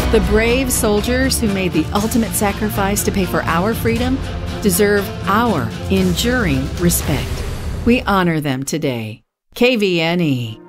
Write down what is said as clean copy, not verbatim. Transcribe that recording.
The brave soldiers who made the ultimate sacrifice to pay for our freedom deserve our enduring respect. We honor them today. KVNE.